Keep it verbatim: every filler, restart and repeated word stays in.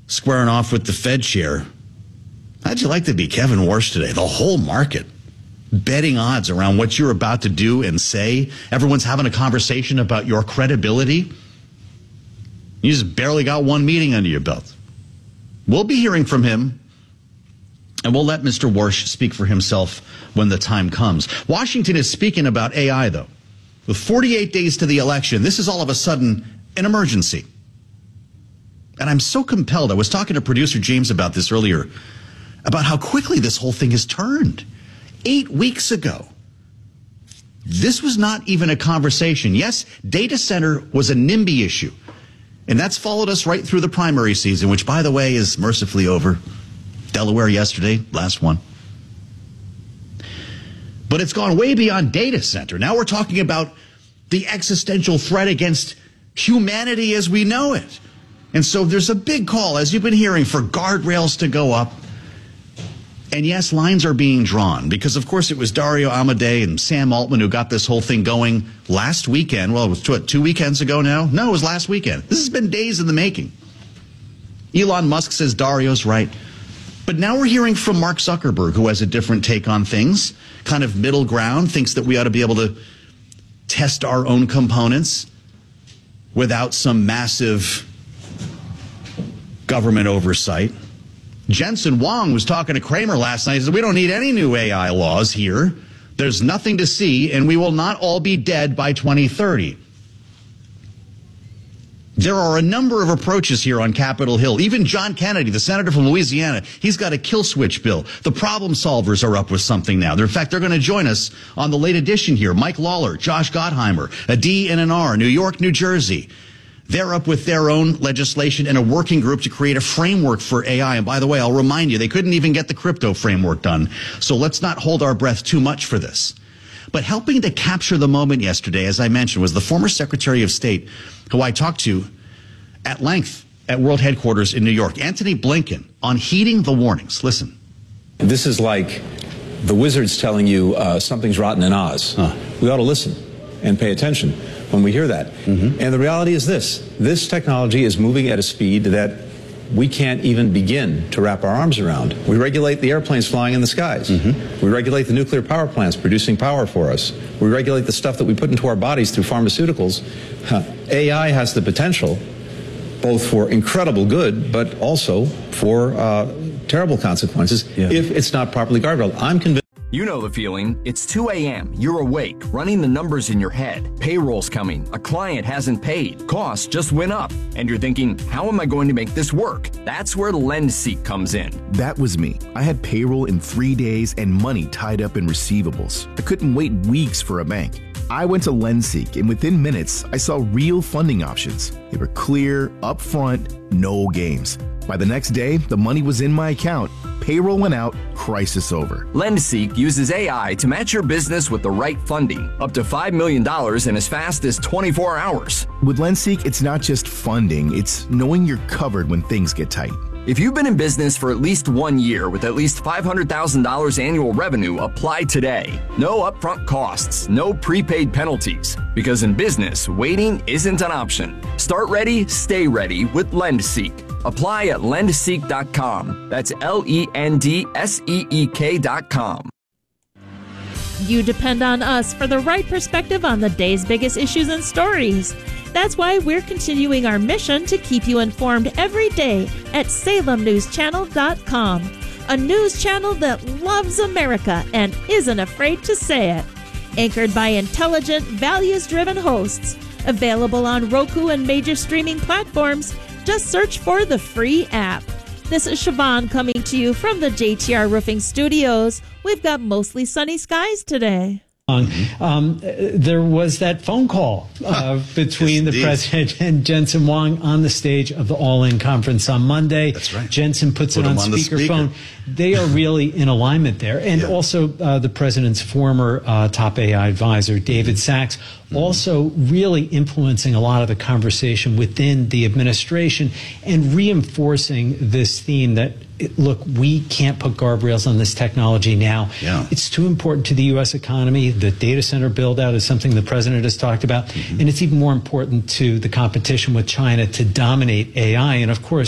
squaring off with the Fed chair. How'd you like to be Kevin Warsh today? The whole market betting odds around what you're about to do and say. Everyone's having a conversation about your credibility. You just barely got one meeting under your belt. We'll be hearing from him, and we'll let Mister Warsh speak for himself when the time comes. Washington is speaking about A I, though. With forty-eight days to the election, this is all of a sudden an emergency. And I'm so compelled. I was talking to producer James about this earlier, about how quickly this whole thing has turned. Eight weeks ago, this was not even a conversation. Yes, data center was a NIMBY issue. And that's followed us right through the primary season, which, by the way, is mercifully over. Delaware yesterday, last one. But it's gone way beyond data center. Now we're talking about the existential threat against humanity as we know it. And so there's a big call, as you've been hearing, for guardrails to go up. And yes, lines are being drawn because, of course, it was Dario Amodei and Sam Altman who got this whole thing going last weekend. Well, it was what, two weekends ago now? No, it was last weekend. This has been days in the making. Elon Musk says Dario's right. But now we're hearing from Mark Zuckerberg, who has a different take on things, kind of middle ground, thinks that we ought to be able to test our own components without some massive government oversight. Jensen Huang was talking to Kramer last night. He said, we don't need any new A I laws here. There's nothing to see, and we will not all be dead by twenty thirty. There are a number of approaches here on Capitol Hill. Even John Kennedy, the senator from Louisiana, he's got a kill switch bill. The problem solvers are up with something now. They're, in fact, they're going to join us on the late edition here. Mike Lawler, Josh Gottheimer, a D and an R, New York, New Jersey. They're up with their own legislation and a working group to create a framework for A I. And by the way, I'll remind you, they couldn't even get the crypto framework done. So let's not hold our breath too much for this. But helping to capture the moment yesterday, as I mentioned, was the former Secretary of State, who I talked to at length at World Headquarters in New York, Antony Blinken, on heeding the warnings. Listen. This is like the wizards telling you uh, something's rotten in Oz. Huh. We ought to listen and pay attention when we hear that. Mm-hmm. And the reality is this. This technology is moving at a speed that we can't even begin to wrap our arms around. We regulate the airplanes flying in the skies. Mm-hmm. We regulate the nuclear power plants producing power for us. We regulate the stuff that we put into our bodies through pharmaceuticals. Huh. A I has the potential both for incredible good, but also for uh, terrible consequences yeah. if it's not properly guardrailed. I'm convinced. You know the feeling. It's two a.m. You're awake, running the numbers in your head. Payroll's coming. A client hasn't paid. Costs just went up. And you're thinking, how am I going to make this work? That's where LendSeek comes in. That was me. I had payroll in three days and money tied up in receivables. I couldn't wait weeks for a bank. I went to LendSeek, and within minutes, I saw real funding options. They were clear, upfront, no games. By the next day, the money was in my account. Payroll went out, crisis over. LendSeek uses A I to match your business with the right funding, up to five million dollars in as fast as twenty-four hours. With LendSeek, it's not just funding, it's knowing you're covered when things get tight. If you've been in business for at least one year with at least five hundred thousand dollars annual revenue, apply today. No upfront costs, no prepaid penalties. Because in business, waiting isn't an option. Start ready, stay ready with LendSeek. Apply at lend seek dot com. That's L E N D S E E K dot com. You depend on us for the right perspective on the day's biggest issues and stories. That's why we're continuing our mission to keep you informed every day at Salem News Channel dot com, a news channel that loves America and isn't afraid to say it. Anchored by intelligent, values-driven hosts, available on Roku and major streaming platforms. Just search for the free app. This is Siobhan coming to you from the J T R Roofing Studios. We've got mostly sunny skies today. Um, there was that phone call uh, between yes, the president and Jensen Huang on the stage of the All-In conference on Monday. That's right. Jensen puts Put it on, on speakerphone. Speaker. They are really in alignment there. And yeah. also uh, the president's former uh, top A I advisor, David Sachs, mm-hmm. also really influencing a lot of the conversation within the administration and reinforcing this theme that, it, look, we can't put guardrails on this technology now. Yeah. It's too important to the U S economy. The data center build out is something the president has talked about. Mm-hmm. And it's even more important to the competition with China to dominate A I. And of course,